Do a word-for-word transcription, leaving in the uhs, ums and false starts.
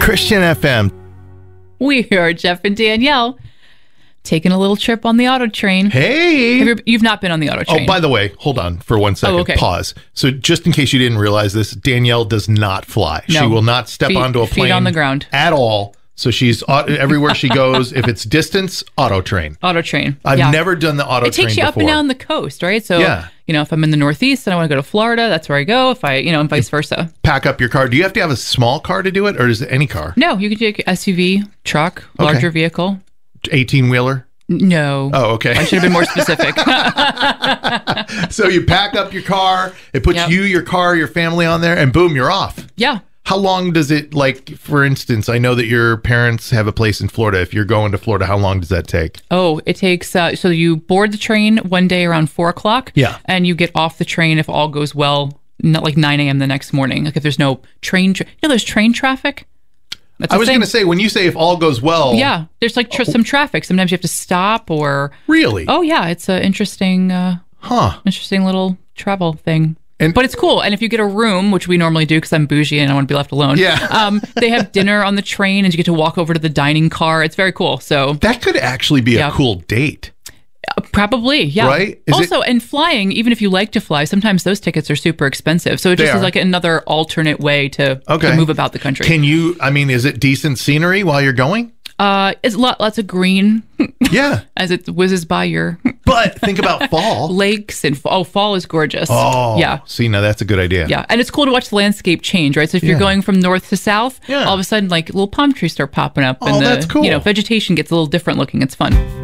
Christian F M. We are Jeff and Danielle taking a little trip on the auto train. Hey. Have you, you've not been on the auto train. Oh, by the way, hold on for one second. Oh, okay. Pause. So just in case you didn't realize this, Danielle does not fly. No. She will not step Feet- onto a feet plane on the ground. at all. So she's au- everywhere she goes. If it's distance, auto train. Auto train. I've yeah. never done the auto It train takes you before. up and down the coast, right? So, Yeah. you know, if I'm in the Northeast and I want to go to Florida, that's where I go. If I, you know, and vice versa. Pack up your car. Do you have to have a small car to do it, or is it any car? No, you can take S U V, truck, larger vehicle. eighteen-wheeler? No. Oh, okay. I should have been more specific. So you pack up your car, it puts Yep. you, your car, your family on there, and boom, you're off. Yeah. How long does it, like, for instance, I know that your parents have a place in Florida. If you're going to Florida, how long does that take? Oh, it takes, uh, so you board the train one day around four o'clock. Yeah. And you get off the train if all goes well, not like nine a.m. the next morning. Like if there's no train, tra- you know, there's train traffic. That's I a was thing. going to say, when you say if all goes well. Yeah. There's like tr- some traffic. Sometimes you have to stop or. Really? Oh, yeah. It's an interesting, uh, Huh. interesting little travel thing. And- but it's cool. And if you get a room, which we normally do because I'm bougie and I want to be left alone. Yeah. um, they have dinner on the train and you get to walk over to the dining car. It's very cool. So That could actually be Yeah. a cool date. uh, probably, yeah. Right? Is also, and flying, even if you like to fly, sometimes those tickets are super expensive. So it They just is are. like another alternate way to, Okay. to move about the country. Can you, I mean, is it decent scenery while you're going? uh, it's lot, lots of green Yeah. as it whizzes by your But think about fall. lakes and oh, fall is gorgeous. Oh. Yeah. See, now that's a good idea. Yeah, and it's cool to watch the landscape change, right? So if you're Yeah. going from north to south, Yeah. all of a sudden, like little palm trees start popping up, Oh, and the that's cool. you know vegetation gets a little different looking. It's fun.